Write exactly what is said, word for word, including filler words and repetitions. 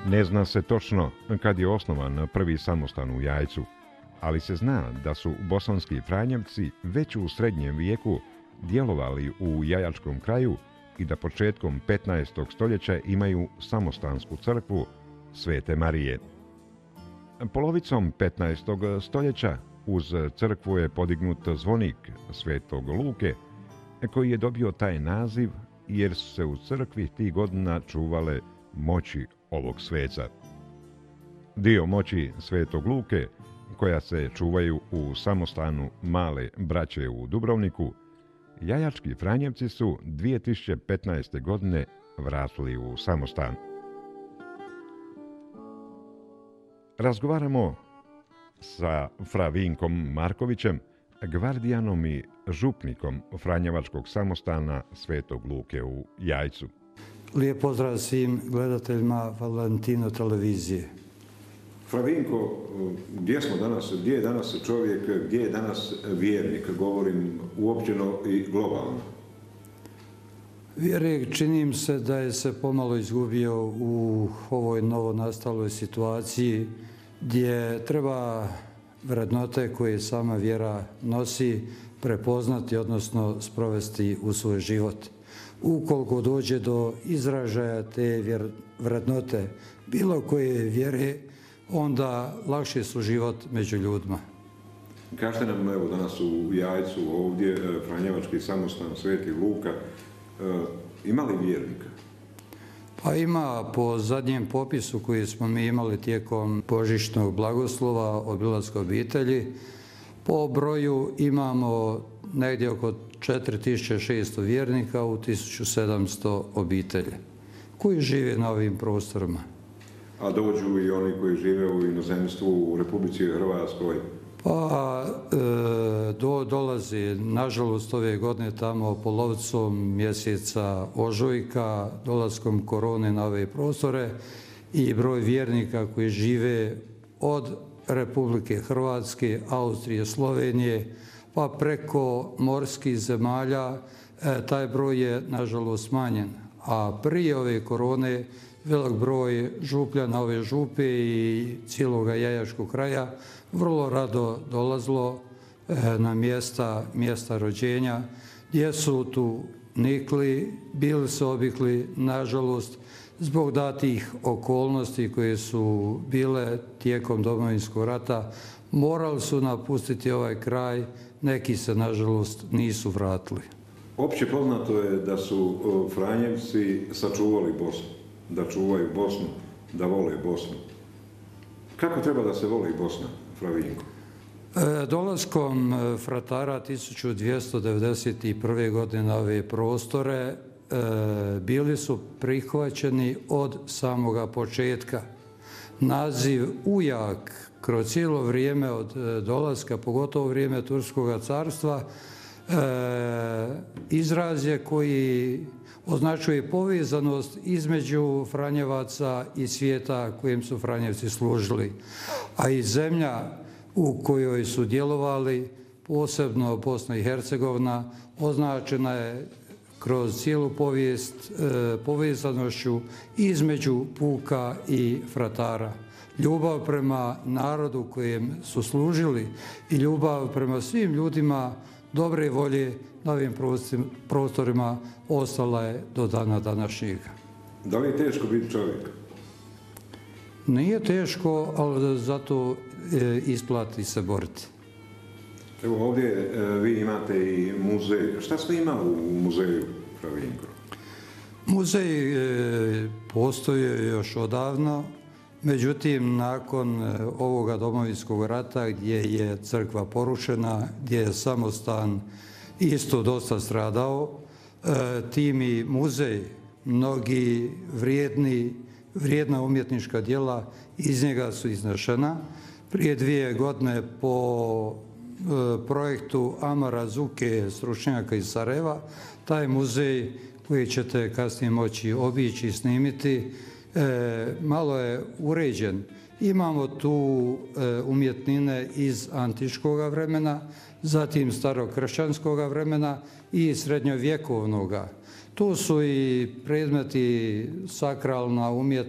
Ne zna se točno kad je osnovan prvi samostan u Jajcu, ali se zna da su bosanski Franjevci već u srednjem vijeku djelovali u Jajačkom kraju i da početkom petnaestog stoljeća imaju samostansku crkvu Svete Marije. Polovicom petnaestog stoljeća uz crkvu je podignut zvonik Svetog Luke, koji je dobio taj naziv jer su se u crkvi tih godina čuvale moći ovog sveca. Dio moći Svetog Luke, koja se čuvaju u samostanu Male braće u Dubrovniku, Jajački Franjevci su dvije tisuće petnaeste. godine vratili u samostan. Razgovaramo sa fra Vinkom Markovićem, gvardijanom i župnikom Franjevačkog samostana Svetog Luke u Jajcu. Lijep pozdrav svim gledateljima Valentino televizije. Fra Vinko, gdje smo danas, gdje je danas čovjek, gdje je danas vjernik, govorim uopćeno i globalno? Vjernik činim se da je se pomalo izgubio u ovoj novonastaloj situaciji gdje treba vrednote koje sama vjera nosi prepoznati, odnosno sprovesti u svoj život. Ukoliko dođe do izražaja te vrednote bilo koje vjere, onda lakše su život među ljudima. Kažete nam, evo, danas u Jajcu, ovdje, Franjevački samostan Sveti Luka, ima li vjernika? Pa ima, po zadnjem popisu koji smo mi imali tijekom božićnog blagoslova obilaska obitelji, po broju imamo negdje oko četiri tisuće šesto vjernika u tisuću sedamsto obitelji koji žive na ovim prostorima. A dođu i oni koji žive u inozemstvu u Republici Hrvatskoj? Pa e, do, dolazi, nažalost, ove godine tamo polovicom mjeseca ožujka, dolaskom korone na ove prostore i broj vjernika koji žive od Republike Hrvatske, Austrije, Slovenije, pa preko morskih zemalja, e, taj broj je nažalost smanjen. A prije ove korone velik broj župljana ove župe i cijelog Jajačkog kraja vrlo rado dolazilo na mjesta, mjesta rođenja, gdje su tu nikli, bili su obikli, nažalost, zbog datih okolnosti koje su bile tijekom Domovinskog rata, morali su napustiti ovaj kraj, neki se, nažalost, nisu vratili. Opće poznato je da su Franjevci sačuvali Bosnu, da čuvaju Bosnu, da vole Bosnu. Kako treba da se voli Bosna, fra Vinko? E, dolaskom fratara tisuću dvjesto devedeset prve. godine na ove prostore e, bili su prihvaćeni od samoga početka. Naziv ujak kroz cijelo vrijeme od dolaska, pogotovo vrijeme Turskog carstva, e, izraz je koji označuje povezanost između Franjevaca i svijeta kojim su Franjevci služili. A i zemlja u kojoj su djelovali, posebno Bosna i Hercegovina, označena je kroz cijelu povijest povezanošću između puka i fratara. Ljubav prema narodu kojem su služili i ljubav prema svim ljudima dobre volje na ovim prostorima ostala je do dana današnjega. Da li je teško biti čovjek? Nije teško, ali zato isplati se boriti. Evo ovdje vi imate i muzej. Šta sve ima u muzeju, fra Vinko? Muzej postoji još odavno, međutim, nakon ovoga Domovinskog rata, gdje je crkva porušena, gdje je samostan isto dosta stradao, tim i muzej, mnogi vrijedni, vrijedna umjetnička djela iz njega su iznešena. Prije dvije godine po projektu Amara Zuke, stručnjaka iz Sarajeva, taj muzej koji ćete kasnije moći obići i snimiti, malo je uređen. Imamo tu umjetnine iz antičkog vremena, zatim starokršćanskog vremena i srednjovjekovnog. Tu su i predmeti sakralna umjetnost,